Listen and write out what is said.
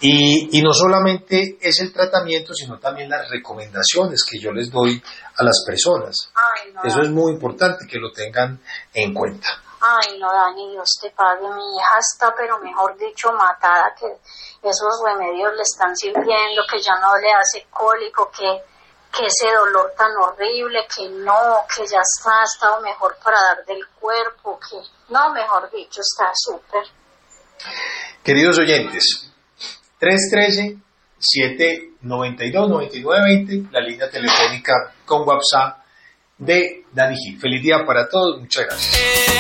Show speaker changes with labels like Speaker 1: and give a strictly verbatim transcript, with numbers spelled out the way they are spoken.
Speaker 1: Y, y no solamente es el tratamiento, sino también las recomendaciones que yo les doy a las personas.
Speaker 2: Ay, no,
Speaker 1: Eso
Speaker 2: Dani.
Speaker 1: es muy importante que lo tengan en cuenta.
Speaker 2: Ay, no, Dani, Dios te pague. Mi hija está, pero mejor dicho, matada, que esos remedios le están sirviendo, que ya no le hace cólico, que, que ese dolor tan horrible, que no, que ya está, ha estado mejor para dar del cuerpo, que no, mejor dicho, está súper.
Speaker 1: Queridos oyentes, tres uno tres, siete nueve dos, nueve nueve dos cero, la línea telefónica con WhatsApp de Dani Gil. Feliz día para todos, muchas gracias.